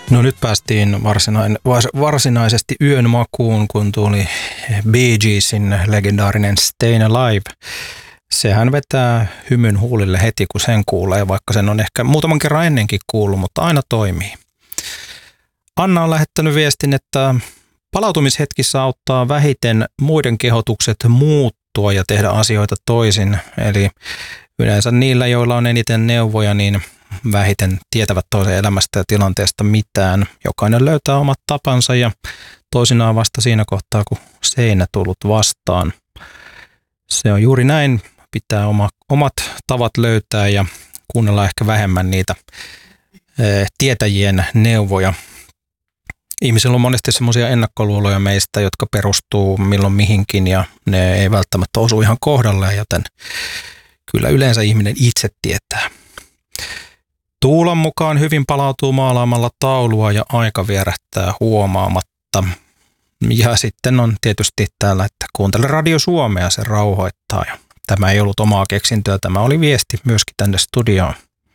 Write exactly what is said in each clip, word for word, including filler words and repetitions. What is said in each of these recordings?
No nyt päästiin varsinain, varsinaisesti yön makuun, kun tuli Bee Geesin legendaarinen Stayin' Alive. Sehän vetää hymyn huulille heti, kun sen kuulee, vaikka sen on ehkä muutaman kerran ennenkin kuullut, mutta aina toimii. Anna on lähettänyt viestin, että palautumishetkissä auttaa vähiten muiden kehotukset muuttua ja tehdä asioita toisin. Eli yleensä niillä, joilla on eniten neuvoja, niin vähiten tietävät toisen elämästä ja tilanteesta mitään. Jokainen löytää omat tapansa ja toisinaan vasta siinä kohtaa, kun seinä tullut vastaan. Se on juuri näin. Pitää oma, omat tavat löytää ja kuunnella ehkä vähemmän niitä e, tietäjien neuvoja. Ihmisillä on monesti semmoisia ennakkoluuloja meistä, jotka perustuu milloin mihinkin ja ne ei välttämättä osu ihan kohdalleen, joten kyllä yleensä ihminen itse tietää. Tuulan mukaan hyvin palautuu maalaamalla taulua ja aika vierähtää huomaamatta. Ja sitten on tietysti täällä, että kuuntele Radio Suomea, se rauhoittaa. Ja tämä ei ollut omaa keksintöä, tämä oli viesti myöskin tänne studioon.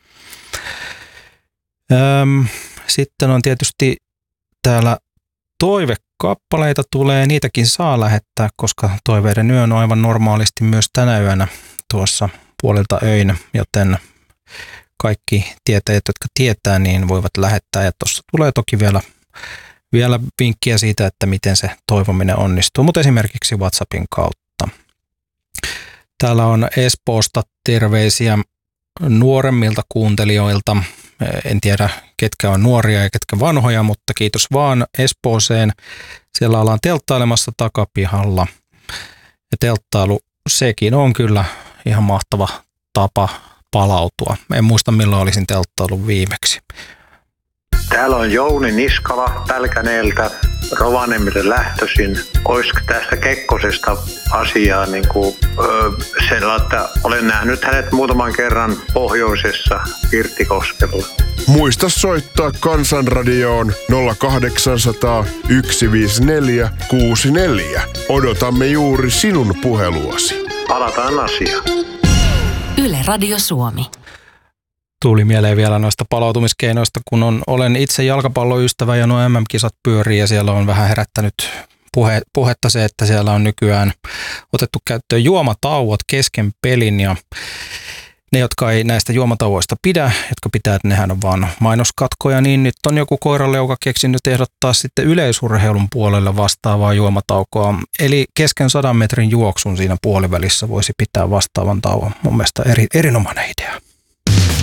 Öm, sitten on tietysti täällä toivekappaleita tulee, niitäkin saa lähettää, koska toiveiden yö on aivan normaalisti myös tänä yönä tuossa puolilta öin, joten kaikki tietäjät, jotka tietää, niin voivat lähettää. Ja tuossa tulee toki vielä, vielä vinkkiä siitä, että miten se toivominen onnistuu, mutta esimerkiksi WhatsAppin kautta. Täällä on Espoosta terveisiä nuoremmilta kuuntelijoilta. En tiedä, ketkä on nuoria ja ketkä vanhoja, mutta kiitos vaan Espooseen. Siellä ollaan telttailemassa takapihalla. Ja telttailu, sekin on kyllä ihan mahtava tapa palautua. En muista, milloin olisin telttaillut viimeksi. Täällä on Jouni Niskala Pälkäneeltä, Rovaniemelle lähtöisin. Olisiko tästä Kekkosesta asiaa niin kuin, öö, sellainen, että olen nähnyt hänet muutaman kerran pohjoisessa Pirttikoskella. Muista soittaa Kansanradioon nolla kahdeksansataa yksi viisi neljä kuusi neljä. Odotamme juuri sinun puheluasi. Palataan asiaan. Yle Radio Suomi. Tuli mieleen vielä noista palautumiskeinoista, kun on, olen itse jalkapalloystävä ja nuo M M-kisat pyörii ja siellä on vähän herättänyt puhe, puhetta se, että siellä on nykyään otettu käyttöön juomatauot kesken pelin ja ne, jotka ei näistä juomatauoista pidä, jotka pitää, että nehän on vaan mainoskatkoja, niin nyt on joku koiraleuka keksinyt ehdottaa sitten yleisurheilun puolelle vastaavaa juomataukoa. Eli kesken sadan metrin juoksun siinä puolivälissä voisi pitää vastaavan tauon. Mun mielestä eri, erinomainen idea.